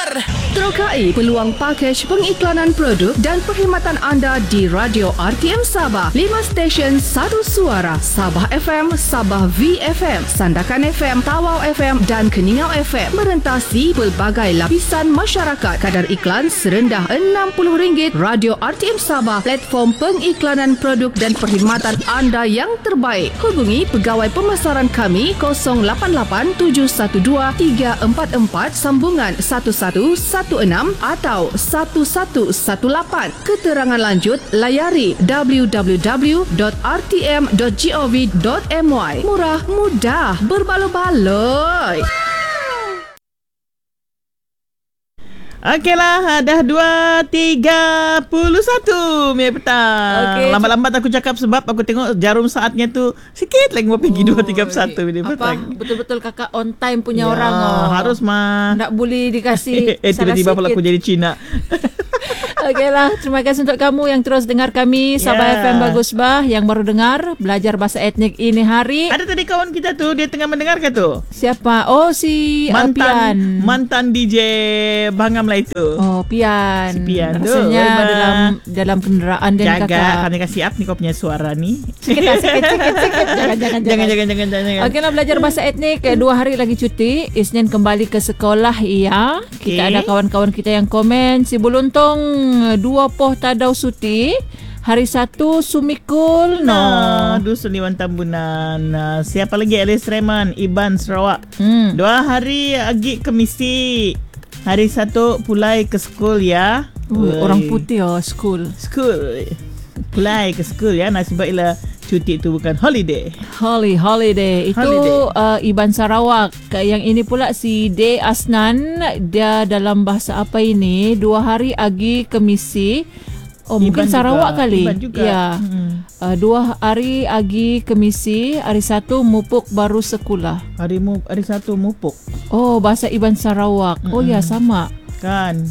Terokai peluang pakej pengiklanan produk dan perkhidmatan anda di Radio RTM Sabah. 5 stesen, 1 suara. Sabah FM, Sabah VFM, Sandakan FM, Tawau FM dan Keningau FM. Merentasi pelbagai lapisan masyarakat. Kadar iklan serendah RM60. Radio RTM Sabah, platform pengiklanan produk dan perkhidmatan anda yang terbaik. Hubungi pegawai pemasaran kami 088 712 344 sambungan 1116 atau 1118. Keterangan lanjut layari www.rtm.gov.my. Murah, mudah, berbaloi-baloi. Okeylah, dah 2.31 minit petang. Okay. Lambat-lambat aku cakap sebab aku tengok jarum saatnya tu sikit lagi mau pergi 2.31 minit petang. Betul-betul kakak on time punya orang. Harus mah. Tak boleh dikasih tiba-tiba pula aku jadi Cina. Okeylah, terima kasih untuk kamu yang terus dengar kami Sabah FM Bagus Bah, yang baru dengar belajar bahasa etnik ini hari. Ada tadi kawan kita tu, dia tengah mendengar ke tu? Siapa? Oh, si Pian. Mantan DJ Bangam lah itu. Oh, Pian. Si Pian tu. Rasanya dalam kenderaan dan kakak. Jaga, kami kasih up ni kau punya suara ni. Sikit. Jangan. Okeylah, belajar bahasa etnik 2 hari lagi cuti. Isnin kembali ke sekolah ya. Kita ada kawan-kawan kita yang komen, si Buluntung 2 poh tadau suti. Hari 1 sumikul Dusun Iwan Tambunan. Siapa lagi? Alice Reman Iban Sarawak. 2 hari agi ke misi. Hari 1 pulai ke school ya. Orang putih school pulai ke school ya. Nasibah ialah cuti itu bukan holiday. Holiday. Itu Iban Sarawak. Yang ini pula si De Asnan. Dia dalam bahasa apa ini? 2 hari agi ke misi. Mungkin Sarawak juga, kali. Iban juga. Ya. 2 hari agi ke misi. Hari 1 mupuk baru sekolah. Hari 1 mupuk. Bahasa Iban Sarawak. Ya sama. Kan.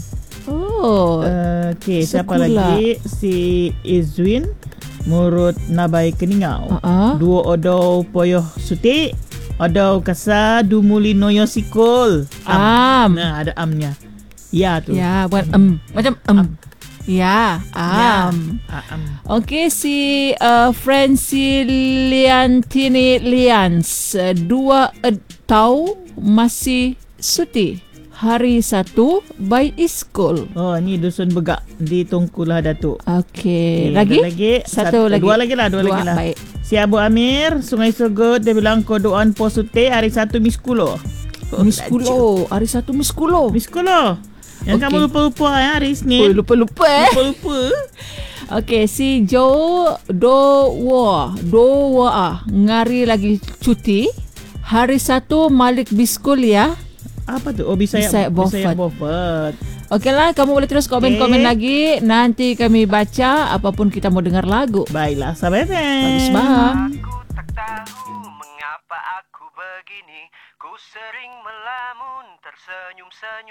Okey, siapa lagi? Si Izwin Murut Nabai Keningau. 2 odo poyoh suti. Odo kasa dumuli noyo sikol. Nah, ada amnya. Ya tu. Ya, bukan macam Ya, Okey, si Franciliantini Lians 2 tau masih suti. Hari 1 by school. Ni Dusun Begak di Tungkulah Datuk. Okey. Lagi? Satu lagi. Dua lagi lah. Baik. Si Abu Amir Sungai Sogot, dia bilang kodoan posute hari 1 miskulo. Miskulo. Hari 1 miskulo. Yang kamu lupa-lupa hari Isnin. Lupa. Okey, si Joe Dowa ngari lagi cuti. Hari 1 Malik biskul ya. Apa tu? Bisaya Beaufort. Okeylah, kamu boleh terus komen-komen lagi. Nanti kami baca apapun kita mau dengar lagu. Baiklah, Sabah FM. Bagus banget. Aku tak tahu mengapa aku begini. Ku sering melamun, tersenyum-senyum.